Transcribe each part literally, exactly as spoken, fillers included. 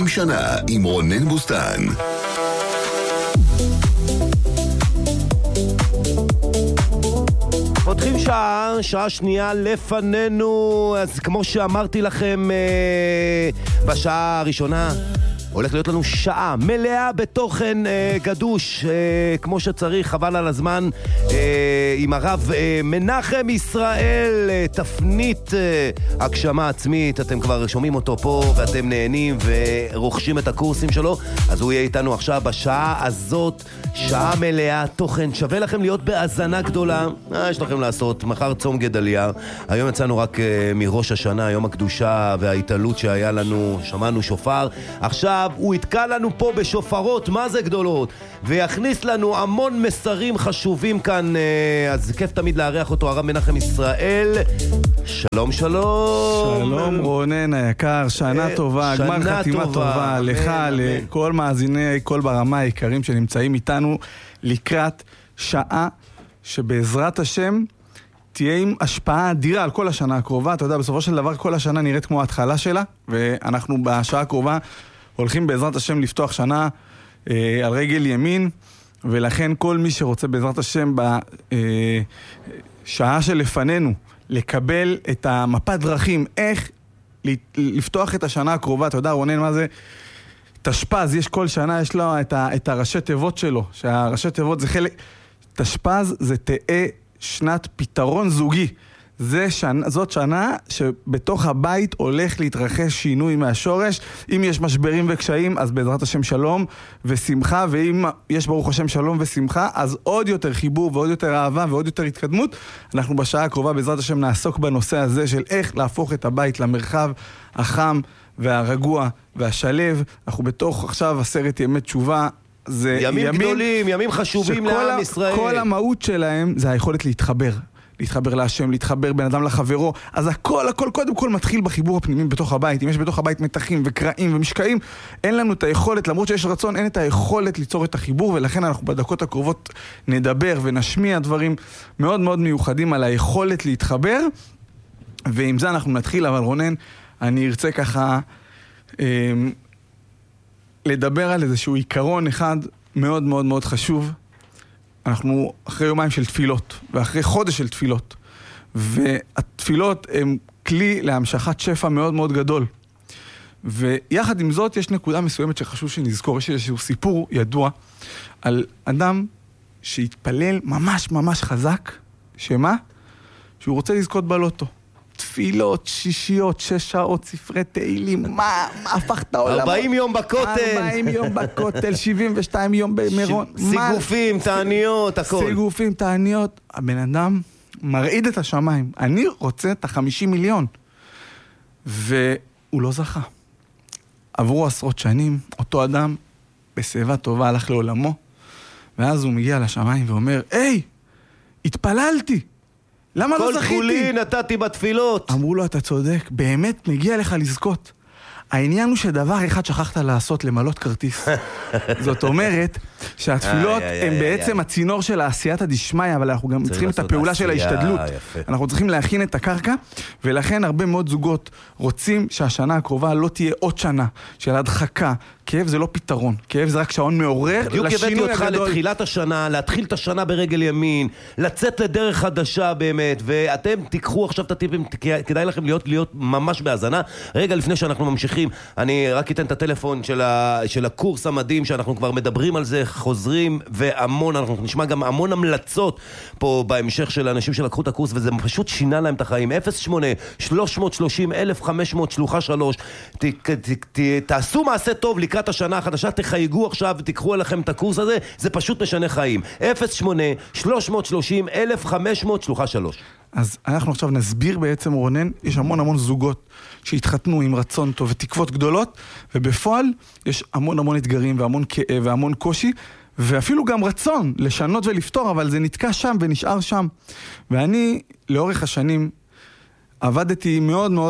ארבעים שנה עם רונן בוסטן. פותחים שעה, שעה שנייה לפנינו. אז כמו שאמרתי לכם בשעה הראשונה, הולך להיות לנו שעה מלאה בתוכן אה, גדוש, אה, כמו שצריך, חבל על הזמן, אה, עם הרב אה, מנחם ישראל, אה, תפנית אה, הגשמה עצמית. אתם כבר שומעים אותו פה ואתם נהנים ורוכשים את הקורסים שלו, אז הוא יהיה איתנו עכשיו בשעה הזאת, שעה מלאה תוכן. שווה לכם להיות בהאזנה גדולה. אה, יש לכם לעשות, מחר צום גדליה, היום יצאנו רק אה, מראש השנה, יום הקדושה וההתעלות שהיה לנו, שמענו שופר. עכשיו הוא יתקע לנו פה בשופרות, מה זה גדולות, ויכניס לנו המון מסרים חשובים כאן. אז כיף תמיד לארח אותו, הרב מנחם ישראל. שלום שלום. שלום רונן היקר, שנה טובה, גמר חתימה טובה לך, לכל מאזיני כל ברמה היקרים שנמצאים איתנו לקראת שעה שבעזרת השם תהיה עם השפעה אדירה על כל השנה הקרובה. אתה יודע, בסופו של דבר כל השנה נראית כמו ההתחלה שלה, ואנחנו בשעה הקרובה הולכים בעזרת השם לפתוח שנה אה, על רגל ימין, ולכן כל מי שרוצה בעזרת השם בשעה שלפנינו לקבל את המפת דרכים, איך לפתוח את השנה הקרובה. אתה יודע רונן מה זה? תשפז, יש כל שנה, יש לו את, ה, את הראשי תיבות שלו, שהראשי תיבות זה חלק, תשפז זה תהיה שנת פתרון זוגי. זה שנה, זאת שנה שבתוך הבית הולך להתרחש שינוי מהשורש. אם יש משברים וקשיים, אז בעזרת השם שלום ושמחה, ואם יש ברוך השם שלום ושמחה, אז עוד יותר חיבור ועוד יותר אהבה ועוד יותר התקדמות. אנחנו בשעה הקרובה בעזרת השם נעסוק בנושא הזה של איך להפוך את הבית למרחב החם והרגוע והשלב. אנחנו בתוך עכשיו עשרת ימי תשובה, זה ימים, ימים גדולים, ימים חשובים לעם ישראל. כל המהות שלהם זה היכולת להתחבר. להתחבר להשם, להתחבר בין אדם לחברו. אז הכל, הכל, קודם כל מתחיל בחיבור הפנימי בתוך הבית. אם יש בתוך הבית מתחים וקרעים ומשקעים, אין לנו את היכולת, למרות שיש רצון, אין את היכולת ליצור את החיבור, ולכן אנחנו בדקות הקרובות נדבר ונשמיע דברים מאוד מאוד מיוחדים על היכולת להתחבר, ועם זה אנחנו נתחיל. אבל רונן, אני ארצה ככה אה, לדבר על איזשהו עיקרון אחד מאוד מאוד מאוד חשוב. אנחנו אחרי יומיים של תפילות, ואחרי חודש של תפילות. והתפילות הם כלי להמשכת שפע מאוד מאוד גדול. ויחד עם זאת, יש נקודה מסוימת שחשוב שנזכור. יש איזשהו סיפור ידוע על אדם שהתפלל ממש ממש חזק, שמה? שהוא רוצה לזכות בלוטו. תפילות, שישיות, שש שעות, ספרי תהילים, מה, מה הפך את העולם? ארבעים יום בכותל. ארבעים יום בכותל, שבעים ושתיים יום במירון. סיגופים, תעניות, הכל. סיגופים, תעניות. הבן אדם מרעיד את השמיים. אני רוצה את החמישים מיליון. והוא לא זכה. עברו עשרות שנים, אותו אדם בשיבה טובה הלך לעולמו, ואז הוא מגיע לשמיים ואומר, היי, התפללתי. למה לא זכיתי? כל כולי נתתי בתפילות. אמרו לו, אתה צודק, באמת מגיע לך לזכות. העניין הוא שדבר אחד שכחת לעשות, למלות כרטיס. זאת אומרת שהתפילות הן בעצם הצינור של העשיית הדשמיא, אבל אנחנו גם צריכים את הפעולה של ההשתדלות. אנחנו צריכים להכין את הקרקע, ולכן הרבה מאוד זוגות רוצים שהשנה הקרובה לא תהיה עוד שנה של הדחקה. כאב זה לא פתרון, כאב זה רק שעון מעורר לשינוי הגדול. בדיוק הבאתי אותך לתחילת השנה, להתחיל את השנה ברגל ימין, לצאת לדרך חדשה באמת, ואתם תיקחו עכשיו את הטיפים, כדאי לכם להיות, להיות ממש בהאזנה. רגע לפני שאנחנו ממשיכים, אני רק אתן את הטלפון של, ה, של הקורס המדהים, שאנחנו כבר מדברים על זה, חוזרים והמון, אנחנו נשמע גם המון המלצות פה בהמשך של האנשים שלקחו את הקורס, וזה פשוט שינה להם את החיים. אפס שמונה שלוש שלושים אלף וחמש מאות שלוחה שלוש. ת, ת, ת, תעשו מעשה טוב לקראת השנה החדשה, תחייגו עכשיו ותיקחו עליכם את הקורס הזה, זה פשוט משנה חיים. אפס שמונה שלוש שלושים אלף וחמש מאות שלוחה שלוש. אז אנחנו עכשיו נסביר בעצם רונן, יש המון המון זוגות שהתחתנו עם רצון טוב ותקוות גדולות, ובפועל יש המון המון אתגרים והמון כאב והמון קושי, ואפילו גם רצון לשנות ולפתור, אבל זה נתקע שם ונשאר שם. ואני לאורך השנים עבדתי מאוד מאוד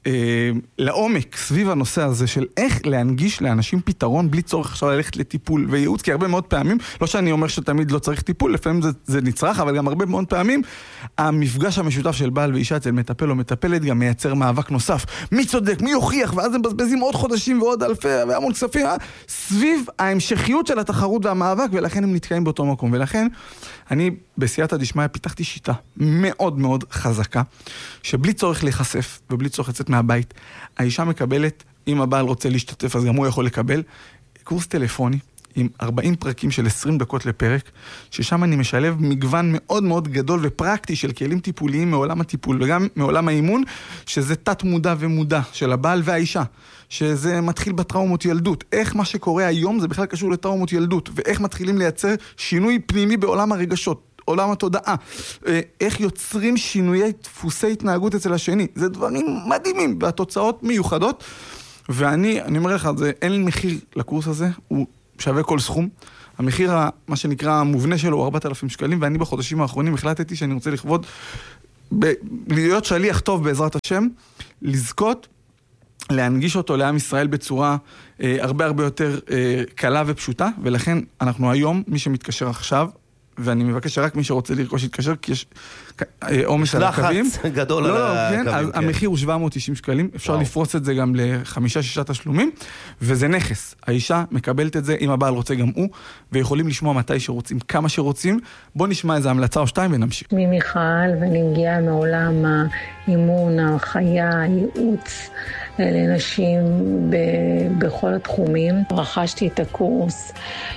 אה, לעומק סביב הנושא הזה של איך להנגיש לאנשים פתרון בלי צורך עכשיו ללכת לטיפול וייעוץ, כי הרבה מאוד פעמים, לא שאני אומר שתמיד לא צריך טיפול, לפעמים זה, זה נצרך, אבל גם הרבה מאוד פעמים, המפגש המשותף של בעל ואישה אצל מטפל או מטפלת גם מייצר מאבק נוסף. מי צודק, מי יוכיח, ואז הם מבזבזים עוד חודשים ועוד אלפי והמון כספים, אה? סביב ההמשכיות של התחרות והמאבק, ולכן הם נתקעים באותו מקום. ולכן אני בסייעתא דשמיא פיתחתי שיטה מאוד מאוד חזקה, שבלי צורך להיחשף ובלי צורך לצאת מהבית, האישה מקבלת, אם הבעל רוצה להשתתף, אז גם הוא יכול לקבל, קורס טלפוני עם ארבעים פרקים של עשרים דקות לפרק, ששם אני משלב מגוון מאוד מאוד גדול ופרקטי של כלים טיפוליים מעולם הטיפול וגם מעולם האימון, שזה תת מודע ומודע של הבעל והאישה, שזה מתחיל בטראומות ילדות. איך מה שקורה היום זה בכלל קשור לטראומות ילדות, ואיך מתחילים לייצר שינוי פנימי בעולם הרגשות, עולם התודעה, איך יוצרים שינויי דפוסי התנהגות אצל השני. זה דברים מדהימים, והתוצאות מיוחדות, ואני, אני אומר לך, זה, אין לי מחיר לקורס הזה, הוא שווה כל סכום. המחיר, מה שנקרא, המובנה שלו הוא ארבעת אלפים שקלים, ואני בחודשים האחרונים החלטתי שאני רוצה לכבוד, ב- להיות שליח טוב בעזרת השם, לזכות, להנגיש אותו לעם ישראל בצורה אה, הרבה הרבה יותר אה, קלה ופשוטה, ולכן אנחנו היום, מי שמתקשר עכשיו, ואני מבקש שרק מי שרוצה לרכוש יתקשר, כי יש עומס על הקווים. לחץ גדול לא, על לא, הקווים. כן, כן. המחיר הוא שבע מאות תשעים שקלים, אפשר וואו. לפרוס את זה גם לחמישה, שישה תשלומים, וזה נכס. האישה מקבלת את זה, אם הבעל רוצה גם הוא, ויכולים לשמוע מתי שרוצים, כמה שרוצים. בוא נשמע איזה המלצה או שתיים ונמשיך. שמי מיכל, ואני מגיעה מעולם האימון, החיה, הייעוץ לנשים ב- בכל התחומים. רכשתי את הקורס,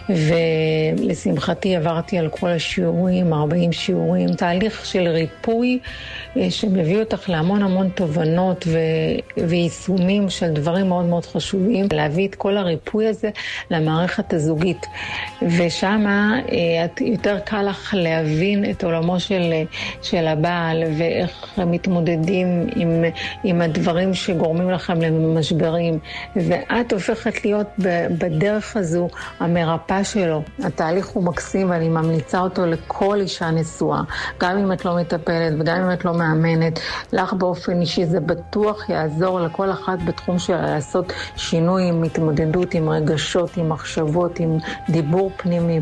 ולשמחתי עברתי על כל השיעורים, ארבעים שיעורים, תהליך של ריפוי שמביא אותך להמון המון תובנות ו- ויישומים של דברים מאוד מאוד חשובים, להביא את כל הריפוי הזה למערכת הזוגית, ושם את יותר קל לך להבין את עולמו של, של הבעל, ואיך מתמודדים עם, עם הדברים שגורמים לכם למשברים, ואת הופכת להיות בדרך הזו המרפא שלו. התהליך הוא מקסים, ואני ממליצה אותו לכל אישה נשואה, גם אם את לא מטפלת וגם אם את לא מאמנת. לך באופן אישי זה בטוח יעזור לכל אחת בתחום של לעשות שינוי, עם התמודדות, עם רגשות, עם מחשבות, עם דיבור פנימי,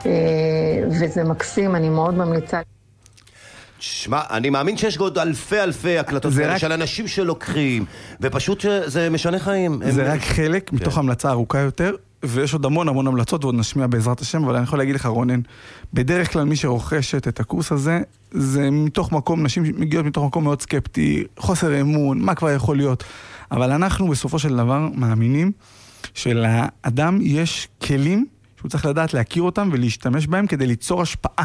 וזה מקסים, אני מאוד ממליצה. שמע, אני מאמין שיש עוד אלפי אלפי הקלטות רק... של אנשים שלוקחים, ופשוט זה משנה חיים. זה הם... רק חלק כן. מתוך המלצה ארוכה יותר, ויש עוד המון המון המלצות, ועוד נשמיע בעזרת השם, אבל אני יכול להגיד לך, רונן, בדרך כלל מי שרוכשת את הקורס הזה, זה מתוך מקום, נשים מגיעות מתוך מקום מאוד סקפטי, חוסר אמון, מה כבר יכול להיות. אבל אנחנו בסופו של דבר מאמינים שלאדם יש כלים שהוא צריך לדעת להכיר אותם ולהשתמש בהם כדי ליצור השפעה.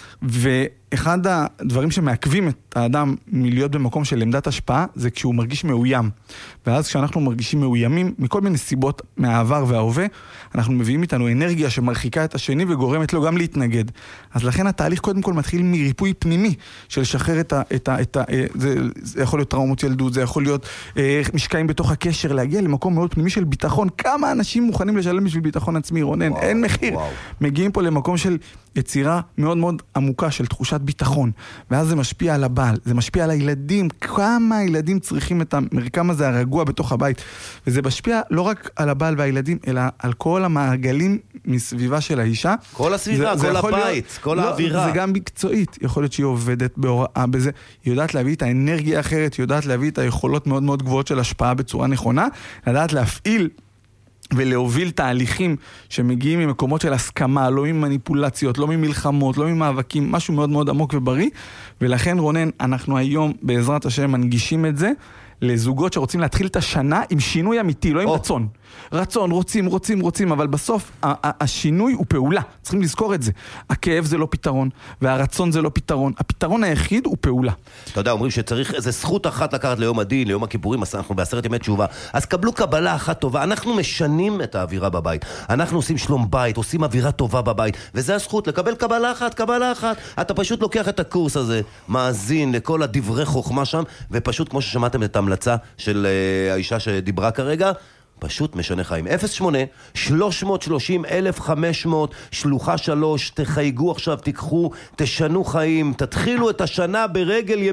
ואחד הדברים שמעכבים את האדם מלהיות במקום של עמדת השפעה, זה כשהוא מרגיש מאוים. ואז כשאנחנו מרגישים מאוימים, מכל מיני סיבות מהעבר וההווה, אנחנו מביאים איתנו אנרגיה שמרחיקה את השני וגורמת לו גם להתנגד. אז לכן התהליך קודם כל מתחיל מריפוי פנימי, של לשחרר את ה... את ה, את ה זה, זה יכול להיות טראומות ילדות, זה יכול להיות אה, משקעים בתוך הקשר, להגיע למקום מאוד פנימי של ביטחון. כמה אנשים מוכנים לשלם בשביל ביטחון עצמי, רונן? וואו, אין מחיר. וואו. מגיעים פה למקום של יצירה מאוד מאוד עמוקה של תחושת ביטחון, ואז זה משפיע על הבעל, זה משפיע על הילדים, כמה הילדים צריכים את המרקם הזה הרגוע בתוך הבית, וזה משפיע לא רק על הבעל והילדים, אלא על כל המעגלים מסביבה של האישה. כל הסביבה, זה, כל זה הבית, להיות, כל לא, האווירה. זה גם מקצועית, יכול להיות שהיא עובדת בהוראה בזה, היא יודעת להביא את האנרגיה האחרת, היא יודעת להביא את היכולות מאוד מאוד גבוהות של השפעה בצורה נכונה, לדעת להפעיל ולהוביל תהליכים שמגיעים ממקומות של הסכמה, לא ממניפולציות, לא ממלחמות, לא ממאבקים, משהו מאוד מאוד עמוק ובריא, ולכן רונן, אנחנו היום בעזרת השם מנגישים את זה לזוגות שרוצים להתחיל את השנה עם שינוי אמיתי, לא עם רצון. רצון, רוצים, רוצים, רוצים, אבל בסוף השינוי הוא פעולה, צריכים לזכור את זה. הכאב זה לא פתרון, והרצון זה לא פתרון. הפתרון היחיד הוא פעולה. אתה יודע, אומרים שצריך איזה זכות אחת לקחת ליום הדין, ליום הכיפורים, אנחנו בעשרת ימי תשובה. אז קבלו קבלה אחת טובה. אנחנו משנים את האווירה בבית. אנחנו עושים שלום בית, עושים אווירה טובה בבית, וזה הזכות לקבל קבלה אחת, קבלה אחת. אתה פשוט לוקח את הקורס הזה, מאזין לכל הדברי חוכמה שם, ופשוט כמו ששמעתם את ההמלצה של uh, האישה שדיברה כרגע, פשוט משנה חיים. אפס שמונה שלוש שלושים אלף וחמש מאות שלוחה שלוש, תחייגו עכשיו, תיקחו, תשנו חיים, תתחילו את השנה ברגל ימין.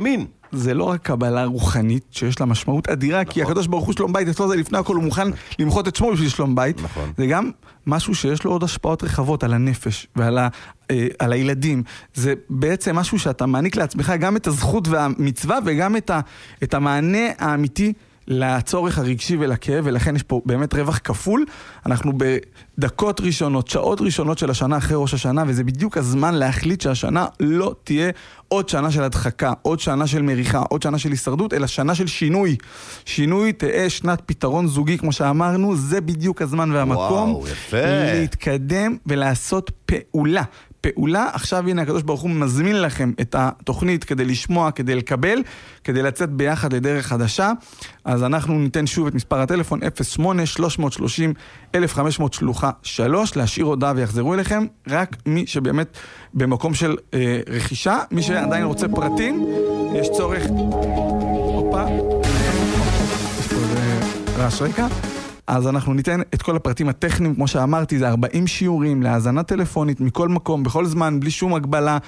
זה לא רק קבלה רוחנית שיש לה משמעות אדירה, כי הקדוש ברוך הוא שלום בית, אצלו זה לפני הכל הוא מוכן למחות את שמו בשביל שלום בית. זה גם משהו שיש לו עוד השפעות רחבות על הנפש ועל ה, אה, על הילדים. זה בעצם משהו שאתה מעניק לעצמך גם את הזכות והמצווה וגם את, ה, את המענה האמיתי לצורך הרגשי ולכאב, ולכן יש פה באמת רווח כפול. אנחנו בדקות ראשונות, שעות ראשונות של השנה אחרי ראש השנה, וזה בדיוק הזמן להחליט שהשנה לא תהיה עוד שנה של הדחקה, עוד שנה של מריחה, עוד שנה של הישרדות, אלא שנה של שינוי. שינוי תהיה שנת פתרון זוגי, כמו שאמרנו, זה בדיוק הזמן והמקום. וואו, יפה. להתקדם ולעשות פעולה. פעולה, עכשיו הנה הקדוש ברוך הוא מזמין לכם את התוכנית כדי לשמוע, כדי לקבל, כדי לצאת ביחד לדרך חדשה. אז אנחנו ניתן שוב את מספר הטלפון אפס שמונה שלוש שלושים אלף וחמש מאות שלוחה שלוש, להשאיר הודעה ויחזרו אליכם, רק מי שבאמת במקום של אה, רכישה, מי שעדיין רוצה פרטים, יש צורך... אופה, יש פה איזה רעש רקע. אז אנחנו ניתן את כל הפרטים הטכניים, כמו שאמרתי, זה ארבעים שיעורים להאזנה טלפונית מכל מקום, בכל זמן, בלי שום הגבלה,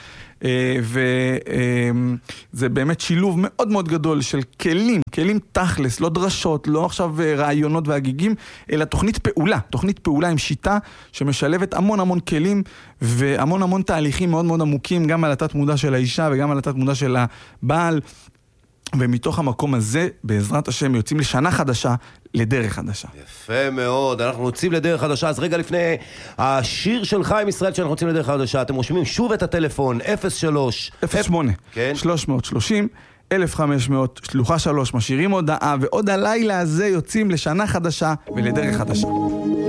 וזה באמת שילוב מאוד מאוד גדול של כלים, כלים תכלס, לא דרשות, לא עכשיו רעיונות והגיגים, אלא תוכנית פעולה, תוכנית פעולה עם שיטה שמשלבת המון המון כלים, והמון המון תהליכים מאוד מאוד עמוקים, גם על התת מודע של האישה וגם על התת מודע של הבעל, ומתוך המקום הזה, בעזרת השם, יוצאים לשנה חדשה, לדרך חדשה. יפה מאוד, אנחנו יוצאים לדרך חדשה, אז רגע לפני השיר של חיים ישראל שאנחנו יוצאים לדרך חדשה, אתם רושמים שוב את הטלפון, אפס שלוש אפס שמונה שלוש שלושים אלף וחמש מאות שלוחה שלוש, משאירים הודעה, ועוד הלילה הזה יוצאים לשנה חדשה ולדרך חדשה.